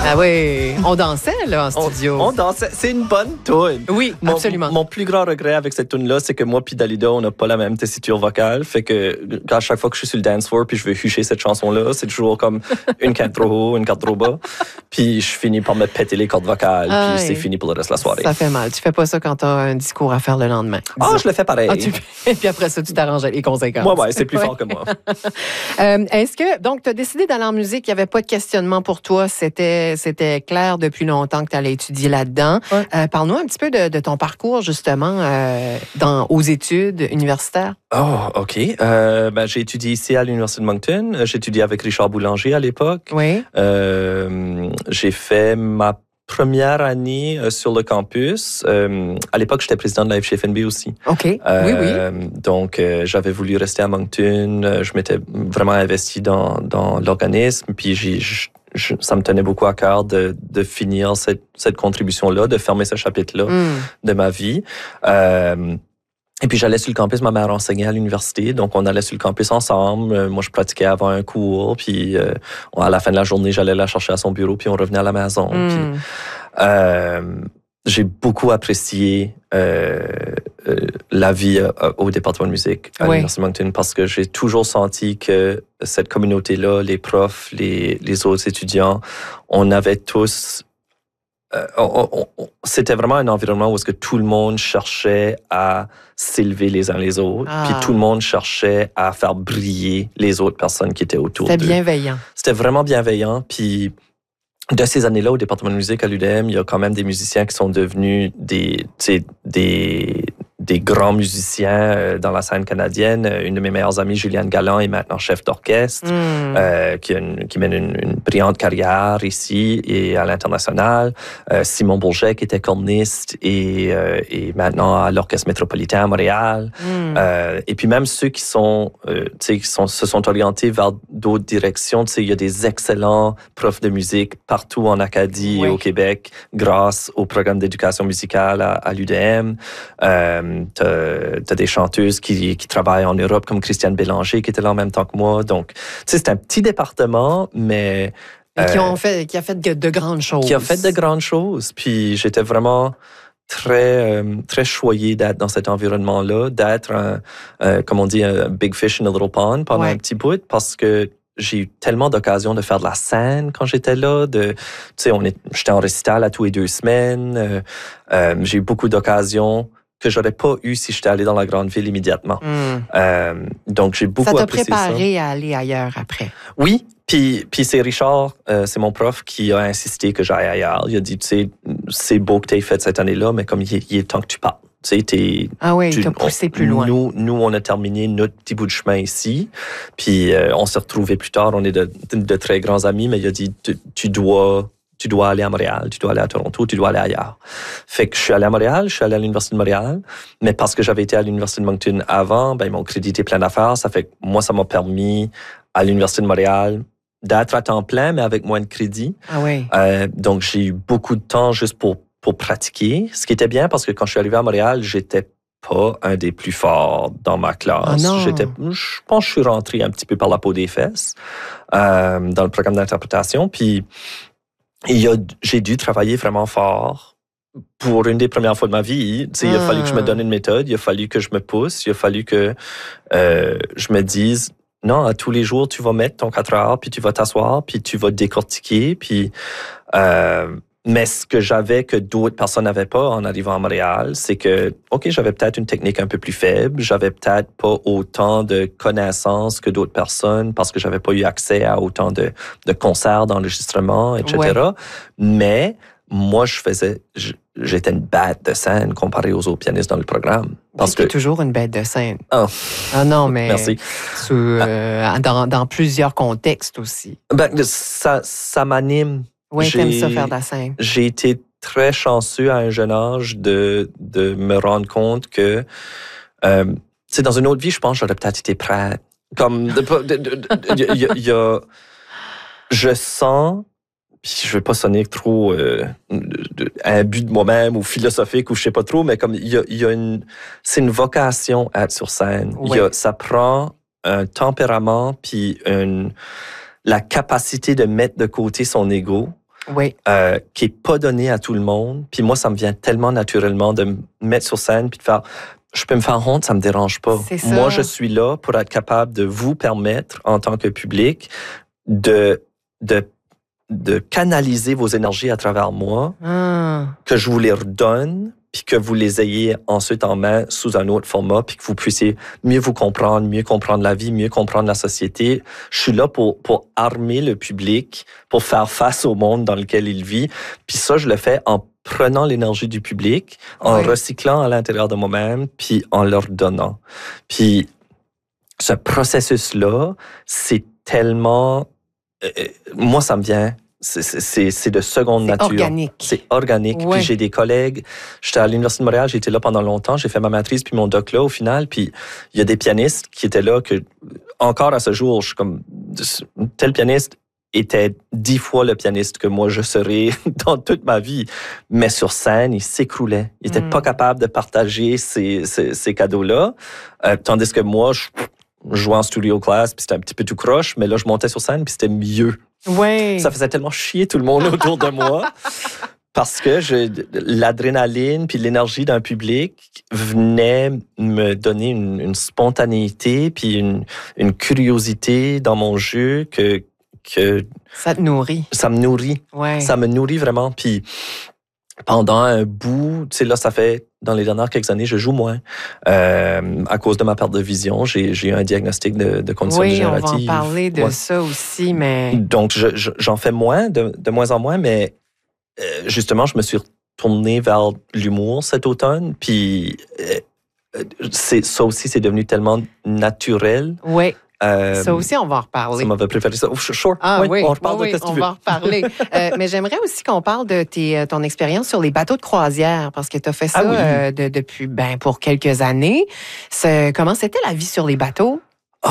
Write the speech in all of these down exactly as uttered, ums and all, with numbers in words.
Ah oui, on dansait là en studio. On, on dansait. C'est une bonne tune. Oui, mon, absolument. Mon plus grand regret avec cette tune-là, c'est que moi puis Dalida, on n'a pas la même tessiture vocale. Fait que à chaque fois que je suis sur le dance floor puis je veux hucher cette chanson-là, c'est toujours comme une carte trop haut, une carte trop bas. Puis je finis par me péter les cordes vocales. Aïe. Puis c'est fini pour le reste de la soirée. Ça fait mal. Tu fais pas ça quand tu as un discours à faire le lendemain. Ah, oh, je le fais pareil. Ah, tu... Et puis après ça, tu t'arranges les conséquences. Moi, ouais, c'est plus ouais. fort que moi. euh, est-ce que, donc, tu as décidé d'aller en musique, il n'y avait pas de questionnement pour toi, c'était, c'était clair depuis longtemps que tu allais étudier là-dedans. Ouais. Euh, parle-nous un petit peu de, de ton parcours, justement, euh, dans, aux études universitaires. Oh, OK. Euh, ben, j'ai étudié ici à l'Université de Moncton. J'ai étudié avec Richard Boulanger à l'époque. Oui. Euh, j'ai fait ma première année euh, sur le campus. Euh, à l'époque, j'étais président de la F G F N B aussi. OK. Euh, oui, oui. Donc, euh, j'avais voulu rester à Moncton. Euh, je m'étais vraiment investi dans, dans l'organisme. Puis, j'ai, je, je, ça me tenait beaucoup à cœur de, de finir cette, cette contribution-là, de fermer ce chapitre-là Mm. de ma vie. Euh, Et puis, j'allais sur le campus, ma mère enseignait à l'université, donc on allait sur le campus ensemble. Moi, je pratiquais avant un cours, puis euh, à la fin de la journée, j'allais la chercher à son bureau, puis on revenait à la maison. Mm. Puis, euh, j'ai beaucoup apprécié euh, euh, la vie euh, au département de musique à oui. l'Université de Moncton, parce que j'ai toujours senti que cette communauté-là, les profs, les, les autres étudiants, on avait tous... Euh, on, on, on, c'était vraiment un environnement où est-ce que tout le monde cherchait à s'élever les uns les autres, ah. puis tout le monde cherchait à faire briller les autres personnes qui étaient autour d'eux. C'était bienveillant. C'était vraiment bienveillant, puis de ces années-là, au département de musique à l'U D M, il y a quand même des musiciens qui sont devenus des, des, des grands musiciens dans la scène canadienne. Une de mes meilleures amies, Juliane Galland, est maintenant chef d'orchestre, mm. euh, qui, a une, qui mène une, une brillante carrière ici et à l'international. Euh, Simon Bourget, qui était corniste et, euh, et maintenant à l'Orchestre métropolitain à Montréal. Mm. Euh, et puis même ceux qui, sont, euh, qui sont, se sont orientés vers d'autres directions, il y a des excellents profs de musique partout en Acadie oui. et au Québec grâce au programme d'éducation musicale à, à l'U D M. Euh, t'as, t'as des chanteuses qui, qui travaillent en Europe comme Christiane Bélanger qui était là en même temps que moi. Donc, tu sais, c'est un petit département, mais... Euh, qui, ont fait, qui a fait de, de grandes choses. Qui a fait de grandes choses. Puis j'étais vraiment très, euh, très choyé d'être dans cet environnement-là, d'être, un, euh, comme on dit, un big fish in a little pond pendant ouais. un petit bout, parce que j'ai eu tellement d'occasions de faire de la scène quand j'étais là. De, tu sais, on est, j'étais en récital à tous les deux semaines. Euh, euh, j'ai eu beaucoup d'occasions que j'aurais pas eu si j'étais allé dans la grande ville immédiatement. Mm. Euh, donc, j'ai beaucoup apprécié ça. Ça t'a préparé à aller ailleurs après? Oui. Puis, puis c'est Richard, euh, c'est mon prof, qui a insisté que j'aille ailleurs. Il a dit, tu sais, c'est beau que tu aies fait cette année-là, mais comme il est, il est temps que tu partes. Tu sais, t'es, ah oui, tu t'as poussé on, plus loin. Nous, nous, on a terminé notre petit bout de chemin ici. Puis euh, on s'est retrouvés plus tard. On est de, de, de très grands amis, mais il a dit, tu, tu dois... Tu dois aller à Montréal, tu dois aller à Toronto, tu dois aller ailleurs. Fait que je suis allé à Montréal, je suis allé à l'Université de Montréal, mais parce que j'avais été à l'Université de Moncton avant, ben mon crédit était plein d'affaires. Ça fait que moi, ça m'a permis à l'Université de Montréal d'être à temps plein, mais avec moins de crédit. Ah oui. Euh, donc, j'ai eu beaucoup de temps juste pour, pour pratiquer, ce qui était bien parce que quand je suis arrivé à Montréal, j'étais pas un des plus forts dans ma classe. Ah non. J'étais, je pense que je suis rentré un petit peu par la peau des fesses euh, dans le programme d'interprétation, puis il a, j'ai dû travailler vraiment fort pour une des premières fois de ma vie. Tu sais, ah. Il a fallu que je me donne une méthode, il a fallu que je me pousse, il a fallu que euh, je me dise, non, à tous les jours, tu vas mettre ton quatre heures, puis tu vas t'asseoir, puis tu vas décortiquer. Puis, euh, mais ce que j'avais que d'autres personnes n'avaient pas en arrivant à Montréal, c'est que, OK, j'avais peut-être une technique un peu plus faible, j'avais peut-être pas autant de connaissances que d'autres personnes parce que j'avais pas eu accès à autant de, de concerts, d'enregistrements, et cetera. Ouais. Mais moi, je faisais, j'étais une bête de scène comparée aux autres pianistes dans le programme. Parce que toujours une bête de scène. Oh. Ah non, mais merci. Sous, euh, dans, dans plusieurs contextes aussi. Ben, ça, ça m'anime. Oui, t'aimes ça faire de la scène. J'ai été très chanceux à un jeune âge de, de me rendre compte que, euh, tu sais, dans une autre vie, je pense que j'aurais peut-être été prête. Comme, il y, y a, je sens, puis je veux pas sonner trop euh, imbu de moi-même ou philosophique ou je sais pas trop, mais comme il y a, y a une, c'est une vocation à être sur scène. Oui. Y a, ça prend un tempérament puis une la capacité de mettre de côté son ego oui. euh, qui est pas donné à tout le monde. Puis moi, ça me vient tellement naturellement de me mettre sur scène puis de faire... Je peux me faire honte, ça me dérange pas. C'est ça. Moi, je suis là pour être capable de vous permettre, en tant que public, de, de, de canaliser vos énergies à travers moi, Ah. que je vous les redonne, puis que vous les ayez ensuite en main sous un autre format, puis que vous puissiez mieux vous comprendre, mieux comprendre la vie, mieux comprendre la société. Je suis là pour, pour armer le public, pour faire face au monde dans lequel il vit. Puis ça, je le fais en prenant l'énergie du public, en oui. recyclant à l'intérieur de moi-même, puis en leur donnant. Puis ce processus-là, c'est tellement... Euh, moi, ça me vient... C'est, c'est, c'est de seconde c'est nature. Organique. C'est organique. Ouais. Puis j'ai des collègues. J'étais à l'Université de Montréal, j'ai été là pendant longtemps. J'ai fait ma maîtrise puis mon doc là au final. Puis il y a des pianistes qui étaient là que, encore à ce jour, je suis comme, tel pianiste était dix fois le pianiste que moi je serais dans toute ma vie. Mais sur scène, il s'écroulait. Il était Mm. pas capable de partager ces, ces, ces cadeaux-là. Euh, tandis que moi, je, je jouais en studio class puis c'était un petit peu tout croche. Mais là, je montais sur scène puis c'était mieux. Oui. Ça faisait tellement chier tout le monde autour de moi parce que je, l'adrénaline puis l'énergie d'un public venait me donner une, une spontanéité puis une, une curiosité dans mon jeu que, que Ça te nourrit. ça me nourrit. Ouais. Ça me nourrit vraiment. Puis pendant un bout, tu sais, là, ça fait, dans les dernières quelques années, je joue moins. Euh, à cause de ma perte de vision, j'ai, j'ai eu un diagnostic de, de condition oui, dégénérative. on va en parler de Ouais. ça aussi, mais... Donc, je, je, j'en fais moins, de, de moins en moins, mais euh, justement, je me suis retourné vers l'humour cet automne, puis euh, c'est, ça aussi, c'est devenu tellement naturel. Oui. Euh, Ça aussi, on va en reparler. Ça m'avait préféré ça. Oh, sure. Ah oui, oui, on reparle oui, de ce que on tu veux. va en reparler. euh, mais j'aimerais aussi qu'on parle de tes, ton expérience sur les bateaux de croisière, parce que tu as fait ça Ah oui. euh, de, depuis ben, pour quelques années. C'est, comment c'était la vie sur les bateaux?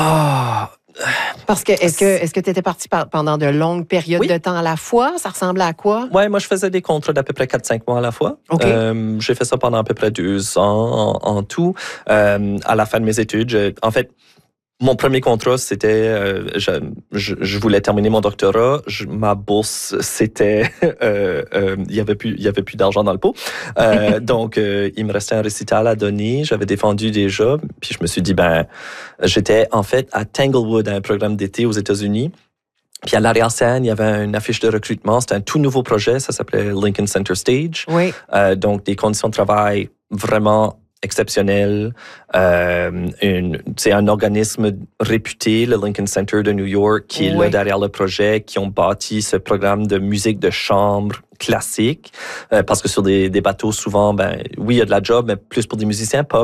Ah, Parce que est-ce que est-ce que tu étais parti par- pendant de longues périodes Oui. de temps à la fois? Ça ressemblait à quoi? ouais, moi, je faisais des contrats d'à peu près quatre cinq mois à la fois. OK. Euh, j'ai fait ça pendant à peu près deux ans en, en tout. Euh, à la fin de mes études, je- en fait, mon premier contrat, c'était, euh, je, je, je voulais terminer mon doctorat. Je, ma bourse, c'était, euh, euh, il y avait plus, il y avait plus d'argent dans le pot. Euh, donc, euh, il me restait un récital à donner. J'avais défendu déjà. Puis je me suis dit, ben, j'étais en fait à Tanglewood, un programme d'été aux États-Unis. Puis à l'arrière-scène, il y avait une affiche de recrutement. C'était un tout nouveau projet. Ça s'appelait Lincoln Center Stage. Oui. Euh, donc, des conditions de travail vraiment exceptionnelles. Euh, une, c'est un organisme réputé, le Lincoln Center de New York, qui est Oui. là derrière le projet, qui ont bâti ce programme de musique de chambre classique. Euh, parce que sur des, des bateaux, souvent, ben oui, il y a de la job, mais plus pour des musiciens, pas